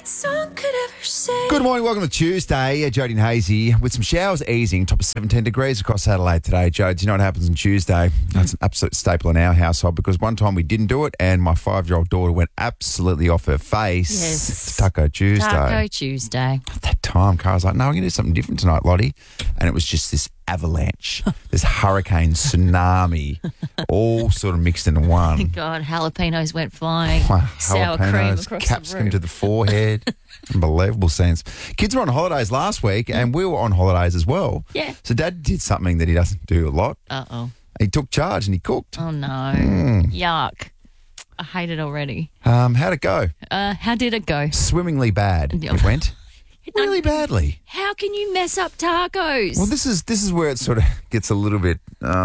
song could ever say. Good morning, welcome to Tuesday. Jody and Hazy with some showers easing, top of 17 degrees across Adelaide today. Jody, do you know what happens on Tuesday? That's an absolute staple in our household because one time we didn't do it and my 5-year-old daughter went absolutely off her face. Yes. It's Taco Tuesday. Taco Tuesday. At that time, Cara's like, no, we're going to do something different tonight, Lottie. And it was just this avalanche, this hurricane, tsunami, all sort of mixed into one. God, jalapenos went flying. Sour cream Jalapenos, across capsicum the room. to the forehead. Unbelievable scenes. Kids were on holidays last week and we were on holidays as well. Yeah. So Dad did something that he doesn't do a lot. Uh-oh. He took charge and he cooked. Oh, no. Yuck. I hate it already. How'd it go? How did it go? Swimmingly bad. Yeah. It went. Really badly. How can you mess up tacos? Well, this is where it sort of gets a little bit.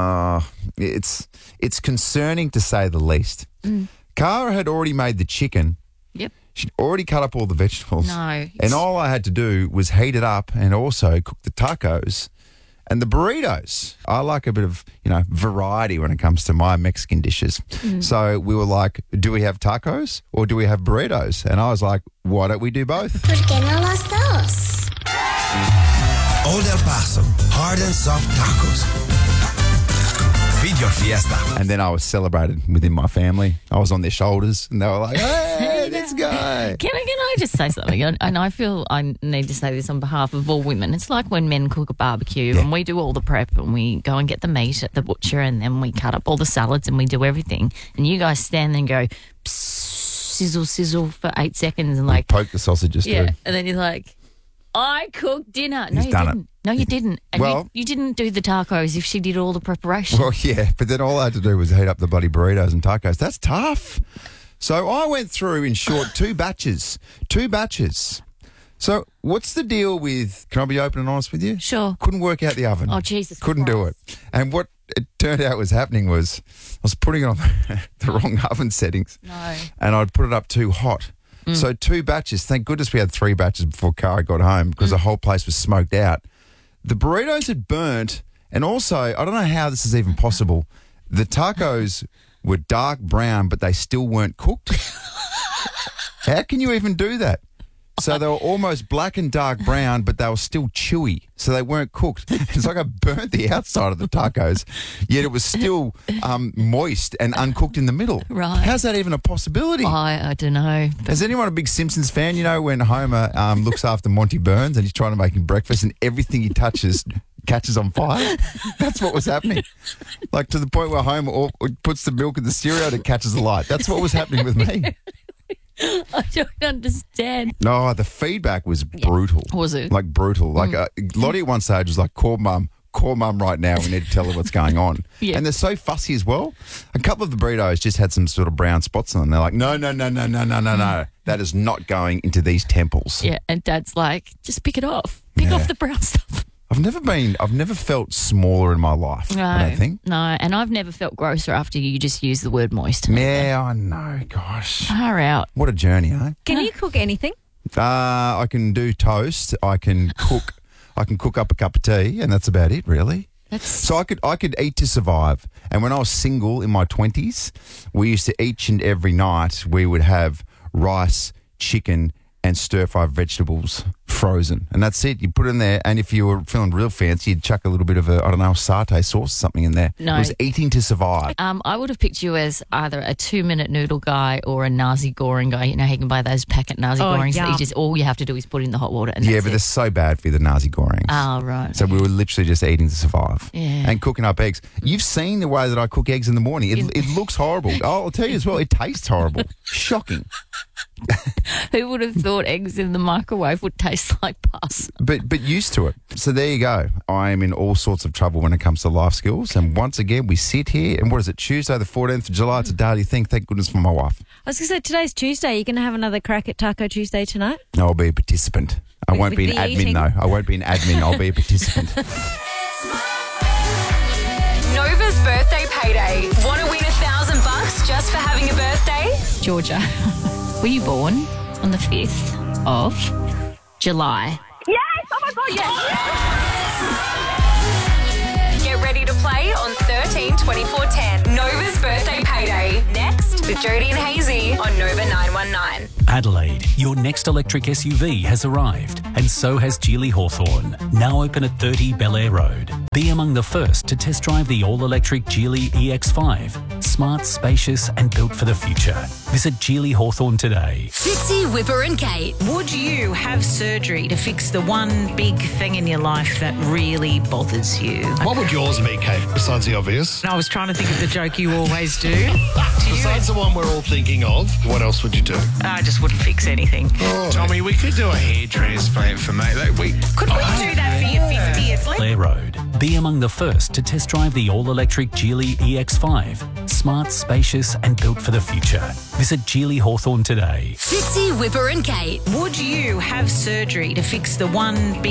It's concerning to say the least. Cara had already made the chicken. Yep. She'd already cut up all the vegetables. No. And all I had to do was heat it up and also cook the tacos and the burritos. I like a bit of, variety when it comes to my Mexican dishes. So we were like, do we have tacos or do we have burritos? And I was like, why don't we do both? ¿Por qué no las dos? Old El Paso, hard and soft tacos. Feed your fiesta. And then I was celebrated within my family. I was on their shoulders and they were like, hey, let's go. Can I just say something? And I feel I need to say this on behalf of all women. It's like when men cook a barbecue and we do all the prep and we go and get the meat at the butcher and then we cut up all the salads and we do everything. And you guys stand there and go, sizzle, sizzle for 8 seconds and like... Poke the sausages Yeah. through. And then you're like, I cooked dinner. No, He's you done didn't. No, you didn't. And Well- you didn't do the tacos if she did all the preparation. Well, yeah, but then all I had to do was heat up the bloody burritos and tacos. That's tough. So I went through, in short, two batches. So what's the deal with, can I be open and honest with you? Sure. Couldn't work out the oven. Oh, Jesus Couldn't do it. And what it turned out was happening was I was putting it on the wrong oven settings. No. And I'd put it up too hot. So 2 batches. Thank goodness we had 3 batches before Cara got home because the whole place was smoked out. The burritos had burnt, and also, I don't know how this is even possible, the tacos were dark brown, but they still weren't cooked. How can you even do that? So they were almost black and dark brown, but they were still chewy, so they weren't cooked. It's like I burnt the outside of the tacos, yet it was still moist and uncooked in the middle. Right. How's that even a possibility? I don't know. Is anyone a big Simpsons fan? You know when Homer looks after Monty Burns and he's trying to make him breakfast and everything he touches catches on fire? That's what was happening. Like to the point where Homer puts the milk in the cereal and it catches alight. That's what was happening with me. I don't understand. No, the feedback was brutal. Was it? Like brutal. Like Lottie at one stage was like, call mum right now. We need to tell her what's going on. Yeah. And they're so fussy as well. A couple of the burritos just had some sort of brown spots on them. They're like, no. That is not going into these temples. Yeah, and Dad's like, just pick it off. Pick off the brown stuff. I've never felt smaller in my life, No, I don't think. no, and I've never felt grosser after you just used the word moist. Yeah, I know, gosh. Far out. What a journey, eh? Can you cook anything? I can do toast. I can cook. I can cook up a cup of tea, and that's about it, really. So I could eat to survive. And when I was single in my 20s, we used to each and every night we would have rice, chicken, and stir-fried vegetables frozen. And that's it. You put it in there, and if you were feeling real fancy, you'd chuck a little bit of satay sauce or something in there. No. It was eating to survive. I would have picked you as either a 2-minute noodle guy or a nasi goreng guy. You know how you can buy those packet nasi gorengs that yum. you just all you have to do is put in the hot water and Yeah, that's but it. they're so bad for you, the nasi gorengs. Oh, right. So we were literally just eating to survive. Yeah. And cooking up eggs. You've seen the way that I cook eggs in the morning. It looks horrible. I'll tell you as well, it tastes horrible. Shocking. Who would have thought eggs in the microwave would taste like pus? But used to it. So there you go. I am in all sorts of trouble when it comes to life skills. And once again, we sit here, and what is it, Tuesday the 14th of July? It's a daily thing. Thank goodness for my wife. I was going to say, today's Tuesday. You're going to have another crack at Taco Tuesday tonight? I'll be a participant. I won't be an with the admin, eating? though. I won't be an admin. I'll be a participant. Nova's birthday payday. Want to win $1,000 just for having a birthday? Georgia, were you born on the 5th of July? Yes! Oh my God, yes! Get ready to play on 13 24 10. Nova's birthday payday. Next. with Jody and Hazy on Nova 919. Adelaide, your next electric SUV has arrived, and so has Geely Hawthorn, now open at 30 Bel Air Road. Be among the first to test drive the all-electric Geely EX5. Smart, spacious and built for the future. Visit Geely Hawthorn today. Fitzy, Whipper and Kate. Would you have surgery to fix the one big thing in your life that really bothers you? What would yours be, Kate, besides the obvious? I was trying to think of the joke you always do. Besides the one we're all thinking of, what else would you do? I just wouldn't fix anything. Oh, Tommy, we could do a hair transplant for mate. Could we do that for your 50th? Bel Air Road. Be among the first to test drive the all-electric Geely EX5. Smart, spacious and built for the future. Visit Geely Hawthorn today. Fitzy, Whipper and Kate. Would you have surgery to fix the one big